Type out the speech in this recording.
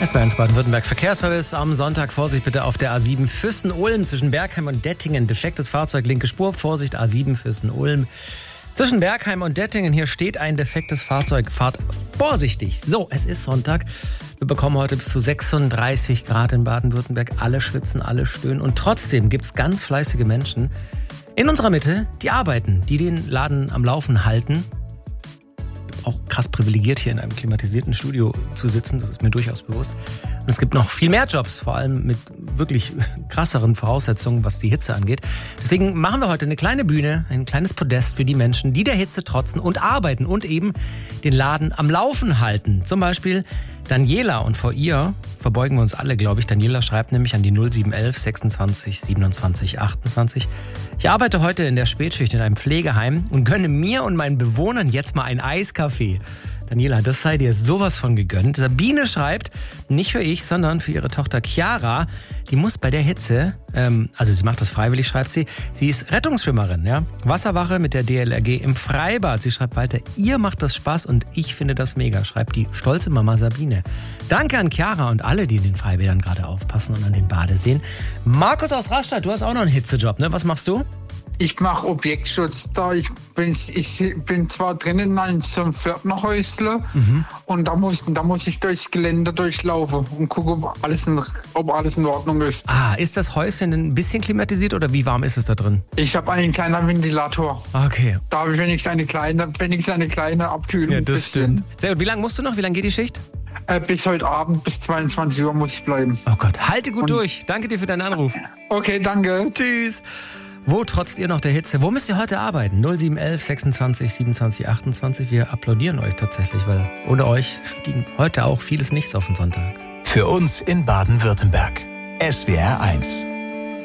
Es war ins Baden-Württemberg Verkehrsservice am Sonntag. Vorsicht bitte auf der A7 Füssen-Ulm zwischen Bergheim und Dettingen. Defektes Fahrzeug, linke Spur. Vorsicht, A7 Füssen-Ulm. Zwischen Bergheim und Dettingen, hier steht ein defektes Fahrzeug. Fahrt vorsichtig. So, es ist Sonntag. Wir bekommen heute bis zu 36 Grad in Baden-Württemberg. Alle schwitzen, alle stöhnen. Und trotzdem gibt es ganz fleißige Menschen in unserer Mitte, die arbeiten, die den Laden am Laufen halten. Auch krass privilegiert, hier in einem klimatisierten Studio zu sitzen, das ist mir durchaus bewusst. Und es gibt noch viel mehr Jobs, vor allem mit wirklich krasseren Voraussetzungen, was die Hitze angeht. Deswegen machen wir heute eine kleine Bühne, ein kleines Podest für die Menschen, die der Hitze trotzen und arbeiten und eben den Laden am Laufen halten. Zum Beispiel Daniela, und vor ihr verbeugen wir uns alle, glaube ich. Daniela schreibt nämlich an die 0711 26 27 28. Ich arbeite heute in der Spätschicht in einem Pflegeheim und gönne mir und meinen Bewohnern jetzt mal einen Eiskaffee. Daniela, das sei dir sowas von gegönnt. Sabine schreibt, nicht für ich, sondern für ihre Tochter Chiara. Die muss bei der Hitze, also sie macht das freiwillig, schreibt sie. Sie ist Rettungsschwimmerin, ja. Wasserwache mit der DLRG im Freibad. Sie schreibt weiter, ihr macht das Spaß und ich finde das mega, schreibt die stolze Mama Sabine. Danke an Chiara und alle, die in den Freibädern gerade aufpassen und an den Badeseen. Markus aus Rastatt, du hast auch noch einen Hitzejob, ne? Was machst du? Ich mache Objektschutz da. Ich bin zwar drinnen in so einem Pförtnerhäusle und da muss ich durchs Gelände durchlaufen und gucke, ob alles in Ordnung ist. Ah, ist das Häuschen ein bisschen klimatisiert oder wie warm ist es da drin? Ich habe einen kleinen Ventilator. Okay. Da habe ich wenigstens eine kleine Abkühlung. Ja, das stimmt. Sehr gut. Wie lange musst du noch? Wie lange geht die Schicht? Bis heute Abend, bis 22 Uhr muss ich bleiben. Oh Gott, halte gut durch. Danke dir für deinen Anruf. Okay, danke. Tschüss. Wo trotzt ihr noch der Hitze? Wo müsst ihr heute arbeiten? 0711 26 27 28. Wir applaudieren euch tatsächlich, weil ohne euch ging heute auch vieles nichts auf den Sonntag. Für uns in Baden-Württemberg. SWR 1.